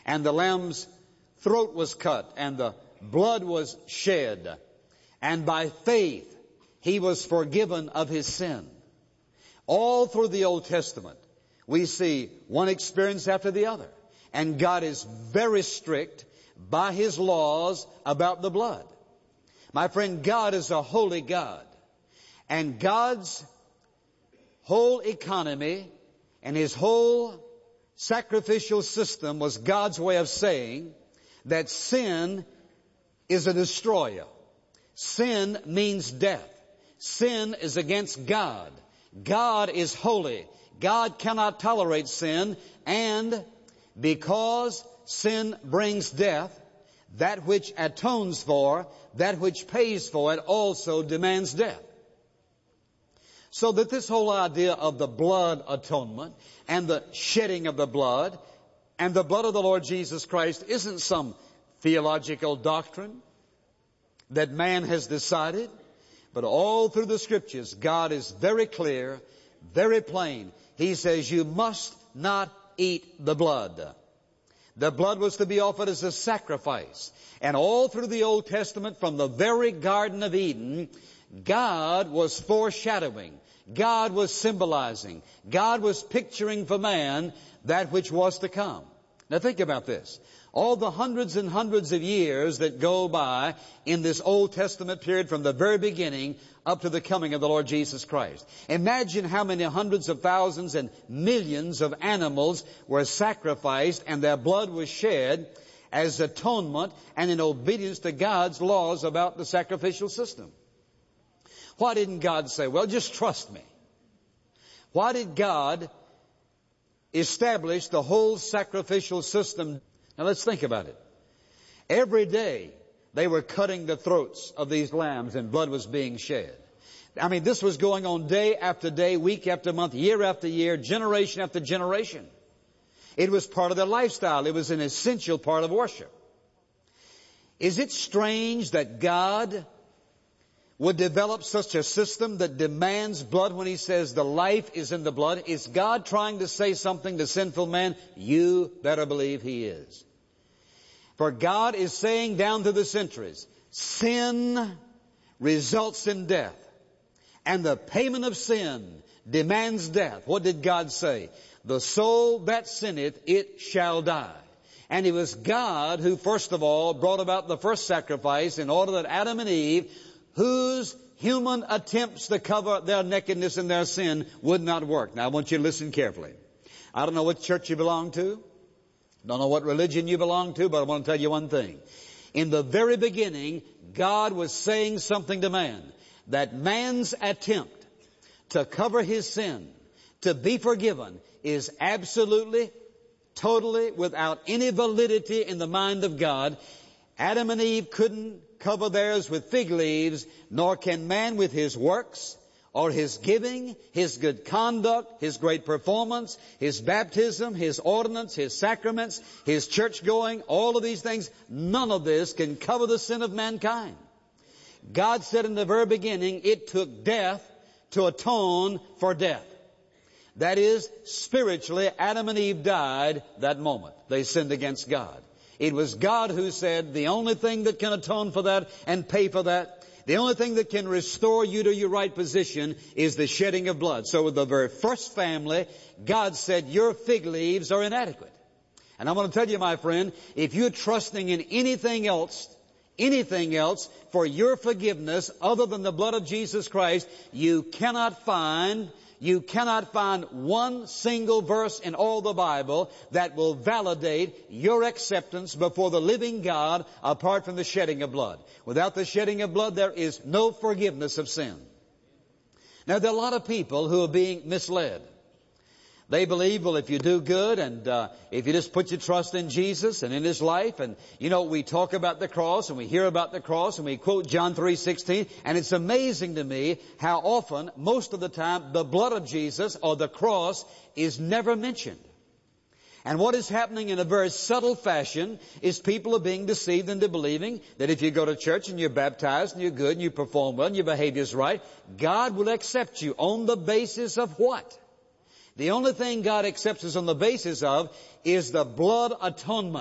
and the lamb's throat was cut, and the blood was shed, and by faith he was forgiven of his sin. All through the Old Testament, we see one experience after the other. And God is very strict by his laws about the blood. My friend, God is a holy God. And God's whole economy and his whole sacrificial system was God's way of saying that sin is a destroyer. Sin means death. Sin is against God. God is holy. God cannot tolerate sin, and because sin brings death, that which atones for, that which pays for it also demands death. So that this whole idea of the blood atonement and the shedding of the blood and the blood of the Lord Jesus Christ isn't some theological doctrine that man has decided, but all through the Scriptures, God is very clear, very plain. He says, you must not eat the blood. The blood was to be offered as a sacrifice. And all through the Old Testament, from the very Garden of Eden, God was foreshadowing. God was symbolizing. God was picturing for man that which was to come. Now think about this. All the hundreds and hundreds of years that go by in this Old Testament period from the very beginning up to the coming of the Lord Jesus Christ. Imagine how many hundreds of thousands and millions of animals were sacrificed and their blood was shed as atonement and in obedience to God's laws about the sacrificial system. Why didn't God say, well, just trust me? Why did God establish the whole sacrificial system? Now let's think about it. Every day they were cutting the throats of these lambs and blood was being shed. I mean, this was going on day after day, week after month, year after year, generation after generation. It was part of their lifestyle. It was an essential part of worship. Is it strange that God would develop such a system that demands blood when he says the life is in the blood? Is God trying to say something to sinful man? You better believe he is. For God is saying down through the centuries, sin results in death. And the payment of sin demands death. What did God say? The soul that sinneth, it shall die. And it was God who first of all brought about the first sacrifice in order that Adam and Eve, whose human attempts to cover their nakedness and their sin would not work. Now I want you to listen carefully. I don't know what church you belong to. Don't know what religion you belong to, but I want to tell you one thing. In the very beginning, God was saying something to man. That man's attempt to cover his sin, to be forgiven, is absolutely, totally, without any validity in the mind of God. Adam and Eve couldn't cover theirs with fig leaves, nor can man with his works, or his giving, his good conduct, his great performance, his baptism, his ordinance, his sacraments, his church going, all of these things. None of this can cover the sin of mankind. God said in the very beginning, it took death to atone for death. That is, spiritually, Adam and Eve died that moment. They sinned against God. It was God who said, the only thing that can atone for that and pay for that, the only thing that can restore you to your right position is the shedding of blood. So with the very first family, God said, your fig leaves are inadequate. And I'm going to tell you, my friend, if you're trusting in anything else for your forgiveness other than the blood of Jesus Christ, you cannot find one single verse in all the Bible that will validate your acceptance before the living God apart from the shedding of blood. Without the shedding of blood, there is no forgiveness of sin. Now, there are a lot of people who are being misled. They believe, well, if you do good and if you just put your trust in Jesus and in His life, and, you know, we talk about the cross and we hear about the cross and we quote John 3:16, and it's amazing to me how often, most of the time, the blood of Jesus or the cross is never mentioned. And what is happening in a very subtle fashion is people are being deceived into believing that if you go to church and you're baptized and you're good and you perform well and your behavior's right, God will accept you on the basis of what? The only thing God accepts us on the basis of is the blood atonement.